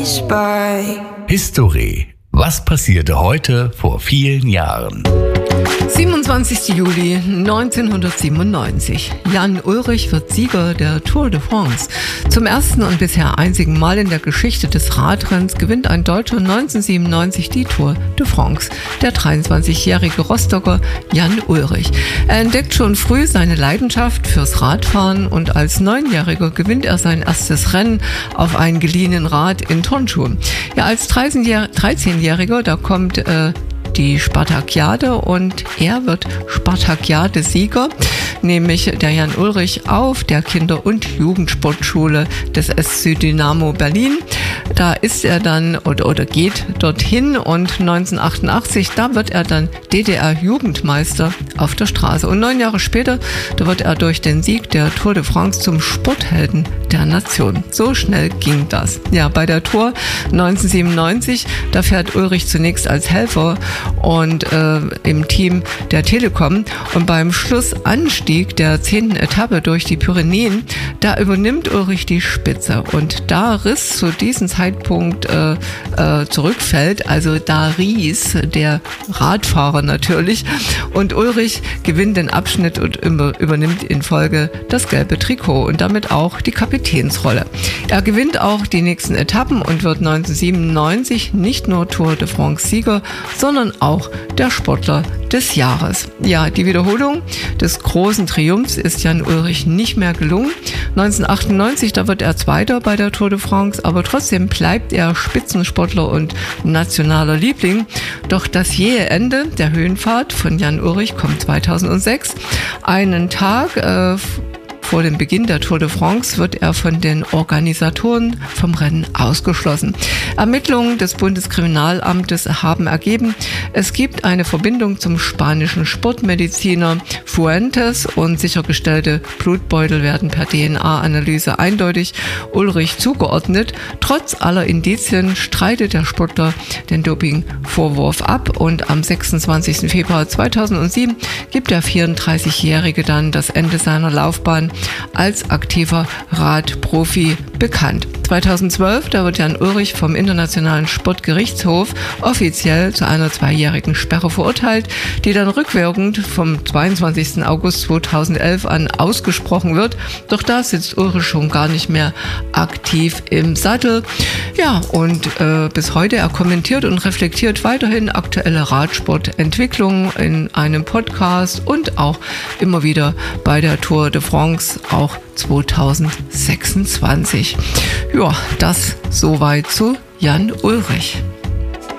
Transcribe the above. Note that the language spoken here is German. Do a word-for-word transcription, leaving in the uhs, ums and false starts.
History. Was passierte heute vor vielen Jahren? siebenundzwanzigster Juli neunzehnhundertsiebenundneunzig. Jan Ullrich wird Sieger der Tour de France. Zum ersten und bisher einzigen Mal in der Geschichte des Radrenns gewinnt ein Deutscher neunzehnhundertsiebenundneunzig die Tour de France. Der dreiundzwanzigjährige Rostocker Jan Ullrich. Er entdeckt schon früh seine Leidenschaft fürs Radfahren und als Neunjähriger gewinnt er sein erstes Rennen auf einen geliehenen Rad in Turnschuhen. Ja, als dreizehnjähriger, da kommt äh, die Spartakiade und er wird Spartakiade-Sieger, nämlich der Jan Ullrich auf der Kinder- und Jugendsportschule des S C Dynamo Berlin. Da ist er dann oder, oder geht dorthin und neunzehnhundertachtundachtzig, da wird er dann D D R-Jugendmeister auf der Straße. Und neun Jahre später, da wird er durch den Sieg der Tour de France zum Sporthelden der Nation. So schnell ging das. Ja, bei der Tour neunzehnhundertsiebenundneunzig, da fährt Ullrich zunächst als Helfer und äh, im Team der Telekom. Und beim Schlussanstieg der zehnten Etappe durch die Pyrenäen, da übernimmt Ullrich die Spitze. Und da Riss zu diesem Zeitpunkt äh, äh, zurückfällt, also da Ries, der Radfahrer natürlich, und Ullrich gewinnt den Abschnitt und übernimmt in Folge das gelbe Trikot und damit auch die Kapitänsrolle. Er gewinnt auch die nächsten Etappen und wird neunzehnhundertsiebenundneunzig nicht nur Tour de France Sieger, sondern auch der Sportler des Jahres. Ja, die Wiederholung des großen Triumphs ist Jan Ullrich nicht mehr gelungen. neunzehnhundertachtundneunzig, da wird er Zweiter bei der Tour de France, aber trotzdem bleibt er Spitzensportler und nationaler Liebling. Doch das jähe Ende der Höhenfahrt von Jan Ullrich kommt zweitausendsechs. Einen Tag äh, vor dem Beginn der Tour de France wird er von den Organisatoren vom Rennen ausgeschlossen. Ermittlungen des Bundeskriminalamtes haben ergeben, es gibt eine Verbindung zum spanischen Sportmediziner Fuentes und sichergestellte Blutbeutel werden per D N A-Analyse eindeutig Ullrich zugeordnet. Trotz aller Indizien streitet der Sportler den Dopingvorwurf ab und am sechsundzwanzigsten Februar zweitausendsieben gibt der vierunddreißigjährige dann das Ende seiner Laufbahn als aktiver Radprofi bekannt. zweitausendzwölf, da wird Jan Ullrich vom Internationalen Sportgerichtshof offiziell zu einer zweijährigen Sperre verurteilt, die dann rückwirkend vom zweiundzwanzigsten August zweitausendelf an ausgesprochen wird. Doch da sitzt Ullrich schon gar nicht mehr aktiv im Sattel. Ja, und äh, bis heute, er kommentiert und reflektiert weiterhin aktuelle Radsportentwicklungen in einem Podcast und auch immer wieder bei der Tour de France, auch zweitausendsechsundzwanzig. Ja, das soweit zu Jan Ullrich.